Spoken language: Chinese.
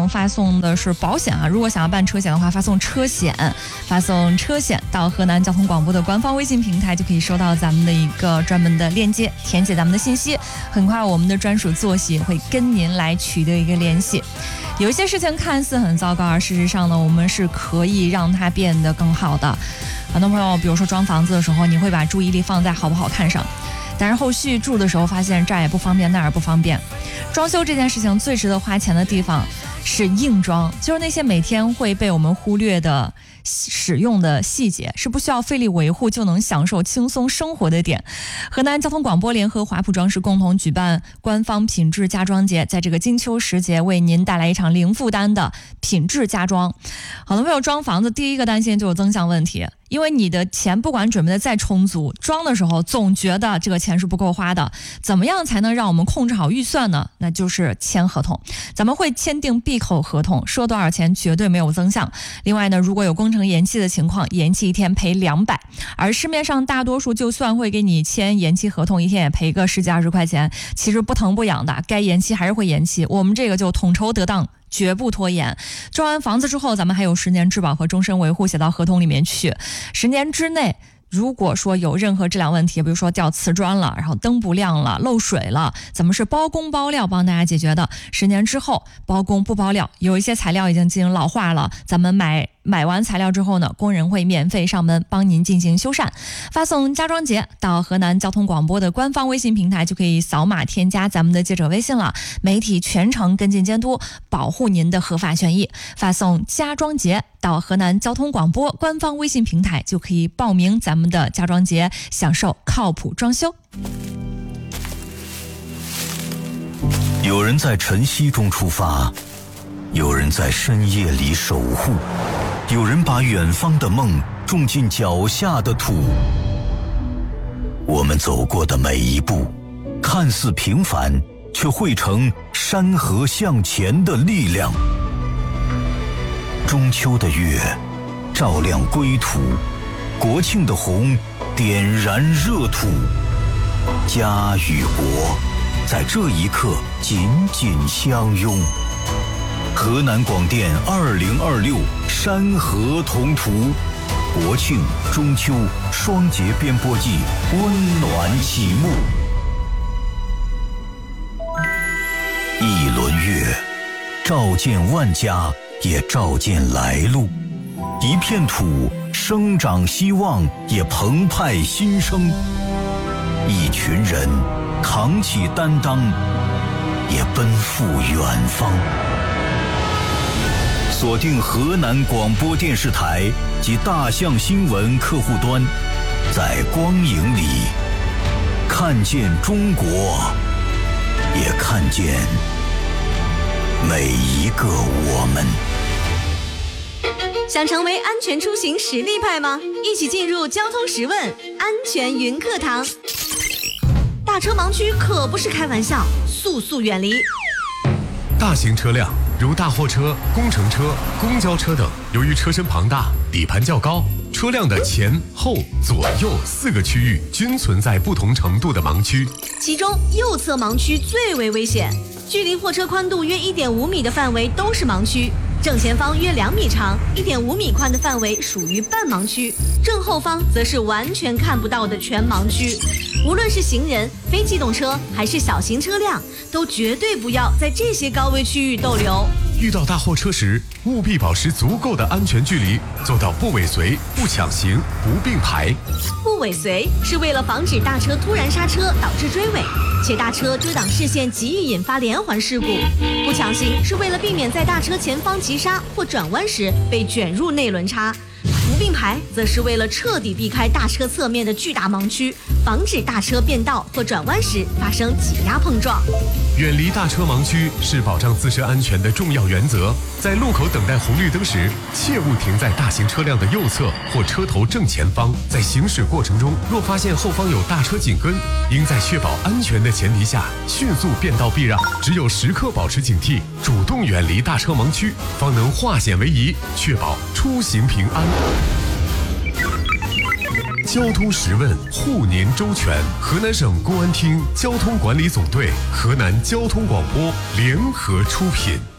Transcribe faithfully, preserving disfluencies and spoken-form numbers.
程发送的是保险啊，如果想要办车险的话，发送车险，发送车险到河南交通广播的官方微信平台，就可以收到咱们的一个专门的链接，填写咱们的信息，很快我们的专属坐席会跟您来取得一个联系。有一些事情看似很糟糕，而事实上呢，我们是可以让它变得更好的。很多朋友比如说装房子的时候，你会把注意力放在好不好看上，但是后续住的时候发现这儿也不方便那儿也不方便。装修这件事情最值得花钱的地方是硬装，就是那些每天会被我们忽略的使用的细节，是不需要费力维护就能享受轻松生活的点。河南交通广播联合华普装饰共同举办官方品质家装节，在这个金秋时节为您带来一场零负担的品质家装。很多朋友装房子第一个担心就是增项问题，因为你的钱不管准备的再充足，装的时候总觉得这个钱是不够花的。怎么样才能让我们控制好预算呢？那就是签合同，咱们会签订闭口合同，说多少钱绝对没有增项。另外呢，如果有工程延期的情况，延期一天赔两百，而市面上大多数就算会给你签延期合同，一天也赔个十几二十块钱，其实不疼不痒的，该延期还是会延期。我们这个就统筹得当，绝不拖延。装完房子之后，咱们还有十年质保和终身维护写到合同里面去。十年之内，如果说有任何质量问题，比如说掉瓷砖了，然后灯不亮了，漏水了，咱们是包工包料帮大家解决的。十年之后包工不包料，有一些材料已经进行老化了，咱们买买完材料之后呢，工人会免费上门帮您进行修缮。发送家装节到河南交通广播的官方微信平台，就可以扫码添加咱们的记者微信了，媒体全程跟进监督，保护您的合法权益。发送家装节到河南交通广播官方微信平台，就可以报名咱们的家装节，享受靠谱装修。 有人在晨曦中出发，有人在深夜里守护，有人把远方的梦种进脚下的土。我们走过的每一步，看似平凡，却汇成山河向前的力量。中秋的月照亮归途，国庆的红点燃热土。家与国在这一刻紧紧相拥。河南广电二零二六山河同途，国庆中秋双节编播季温暖启幕。一轮月照见万家，也照见来路。一片土生长希望，也澎湃新生。一群人扛起担当，也奔赴远方。锁定河南广播电视台及大象新闻客户端，在光影里看见中国，也看见每一个我们。 想成为安全出行实力派吗？一起进入交通十问安全云课堂。大车盲区可不是开玩笑，速速远离。 大型车辆如大货车、工程车、公交车等，由于车身庞大、底盘较高，车辆的前后左右四个区域均存在不同程度的盲区， 其中右侧盲区最为危险，距离货车宽度约 一点五米的范围都是盲区，正前方约两米长 一点五米宽的范围属于半盲区，正后方则是完全看不到的全盲区。无论是行人、非机动车还是小型车辆，都绝对不要在这些高危区域逗留。 遇到大货车时，务必保持足够的安全距离，做到不尾随、不抢行、不并排。 不尾随是为了防止大车突然刹车导致追尾，且大车遮挡视线极易引发连环事故。不抢行是为了避免在大车前方急刹或转弯时被卷入内轮差。不并排则是为了彻底避开大车侧面的巨大盲区，防止大车变道或转弯时发生挤压碰撞。 远离大车盲区是保障自身安全的重要原则。在路口等待红绿灯时，切勿停在大型车辆的右侧或车头正前方。在行驶过程中，若发现后方有大车紧跟，应在确保安全的前提下迅速变道避让。只有时刻保持警惕，主动远离大车盲区，方能化险为夷，确保出行平安。交通十问，护您周全。河南省公安厅交通管理总队、河南交通广播联合出品。